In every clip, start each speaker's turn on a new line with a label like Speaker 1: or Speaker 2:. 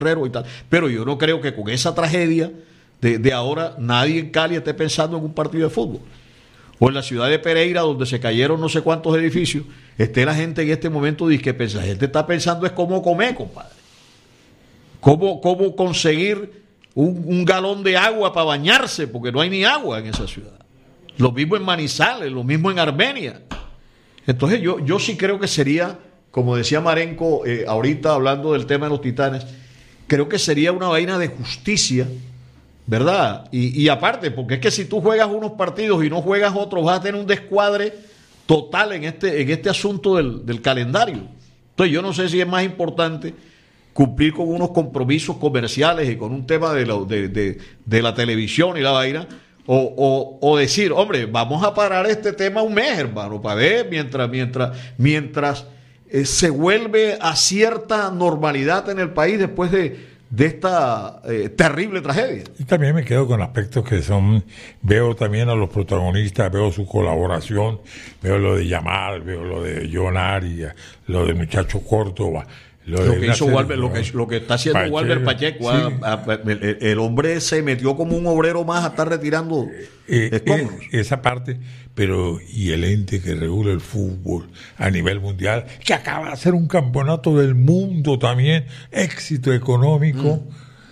Speaker 1: y tal. Pero yo no creo que con esa tragedia de ahora nadie en Cali esté pensando en un partido de fútbol. O en la ciudad de Pereira, donde se cayeron no sé cuántos edificios, esté la gente en este momento dice que la gente está pensando es cómo comer, compadre. Cómo conseguir un galón de agua para bañarse, porque no hay ni agua en esa ciudad. Lo mismo en Manizales, lo mismo en Armenia. Entonces yo sí creo que sería, como decía Marenco ahorita hablando del tema de los Titanes, creo que sería una vaina de justicia, ¿verdad? Y aparte, porque es que si tú juegas unos partidos y no juegas otros, vas a tener un descuadre total en este asunto del calendario. Entonces yo no sé si es más importante cumplir con unos compromisos comerciales y con un tema de la televisión y la vaina, o decir, hombre, vamos a parar este tema un mes, hermano, para ver mientras se vuelve a cierta normalidad en el país después de esta terrible tragedia.
Speaker 2: Y también me quedo con aspectos que son, veo también a los protagonistas, veo su colaboración, veo lo de Yamal, veo lo de John Arias, lo del muchacho Córdoba, lo que hizo Walver,
Speaker 1: lo que está haciendo Walver Pacheco, sí. El hombre se metió como un obrero más a estar retirando escombros.
Speaker 2: Esa parte, pero y el ente que regula el fútbol a nivel mundial, que acaba de hacer un campeonato del mundo también, éxito económico,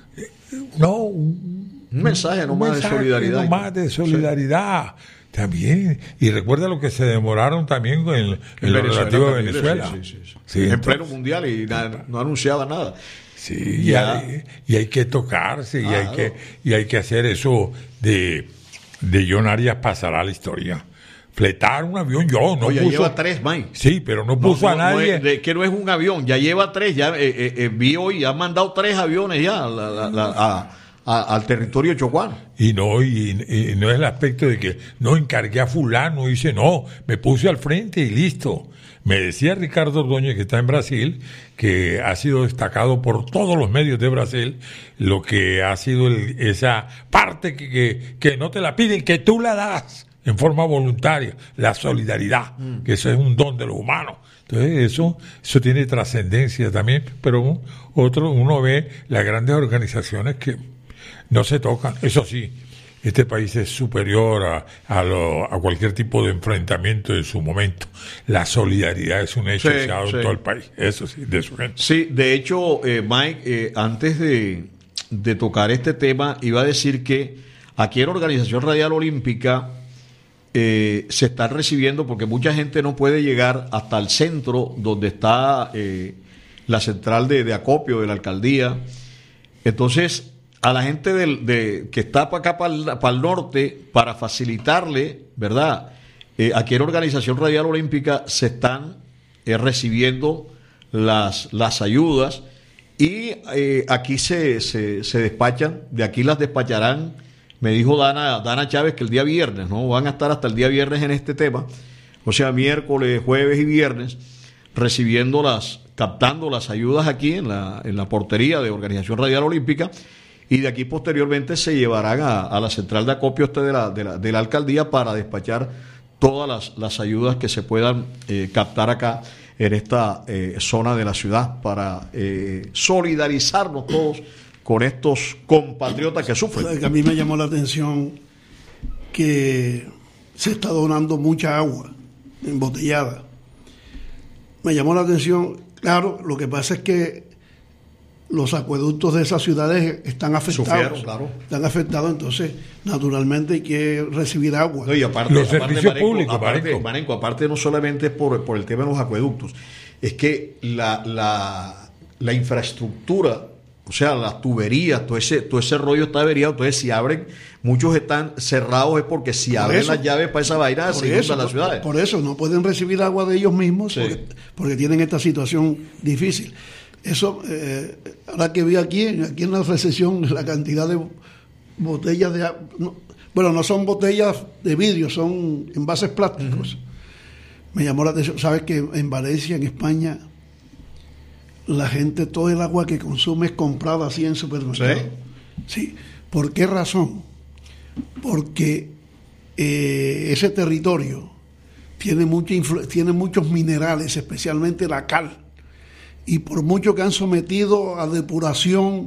Speaker 2: un mensaje nomás de solidaridad. No más de solidaridad. Sí. También, y recuerda lo que se demoraron también en lo relativo a Venezuela.
Speaker 1: Sí, en pleno mundial y no anunciaba nada.
Speaker 2: Sí, y hay que tocarse, y hay que hacer eso de John Arias pasará a la historia. Fletar un avión,
Speaker 1: ya lleva 3, Mike.
Speaker 2: Sí, pero no puso a nadie.
Speaker 1: Que no es un avión, ya lleva 3, ya vi hoy, ha mandado 3 aviones ya al territorio chocuano.
Speaker 2: Y no es el aspecto de que no encargué a fulano, dice no, me puse al frente y listo. Me decía Ricardo Ordóñez, que está en Brasil, que ha sido destacado por todos los medios de Brasil, lo que ha sido esa parte que no te la piden, que tú la das en forma voluntaria, la solidaridad, que eso es un don de los humanos. Entonces eso tiene trascendencia también, pero uno ve las grandes organizaciones que no se tocan. Eso sí, este país es superior a cualquier tipo de enfrentamiento en su momento. La solidaridad es un hecho que se ha dado en todo el país. Eso sí, de su gente.
Speaker 1: Sí, de hecho, Mike, antes de tocar este tema, iba a decir que aquí en la Organización Radial Olímpica se están recibiendo, porque mucha gente no puede llegar hasta el centro donde está la central de acopio de la alcaldía. Entonces, a la gente que está para acá, para el norte, para facilitarle, ¿verdad? Aquí en la Organización Radial Olímpica se están recibiendo las ayudas y aquí se despachan, de aquí las despacharán, me dijo Dana Chávez que el día viernes, ¿no? Van a estar hasta el día viernes en este tema, o sea, miércoles, jueves y viernes, captando las ayudas aquí en la portería de Organización Radial Olímpica. Y de aquí posteriormente se llevarán a la central de acopio de la alcaldía para despachar todas las ayudas que se puedan captar acá en esta zona de la ciudad para solidarizarnos todos con estos compatriotas que sufren.
Speaker 3: A mí me llamó la atención que se está donando mucha agua embotellada. Me llamó la atención, claro, lo que pasa es que los acueductos de esas ciudades están afectados.
Speaker 1: Sufrieron, claro.
Speaker 3: Están afectados, entonces, naturalmente hay que recibir agua.
Speaker 1: No, y aparte,
Speaker 2: los servicios públicos,
Speaker 1: Marenco, aparte no solamente es por el tema de los acueductos, es que la infraestructura, o sea, las tuberías, todo ese rollo está averiado. Entonces, si abren, muchos están cerrados, es porque si abren las llaves para esa vaina, se inundan las ciudades.
Speaker 3: Por eso, no pueden recibir agua de ellos mismos, sí, porque tienen esta situación difícil. Eso, ahora que vi aquí en la recesión, la cantidad de botellas de agua, no son botellas de vidrio, son envases plásticos. Me llamó la atención. ¿Sabes que en Valencia, en España, la gente, todo el agua que consume es comprada así en supermercados? Sí. ¿Por qué razón? Porque ese territorio tiene muchos minerales, especialmente la cal. Y por mucho que han sometido a depuración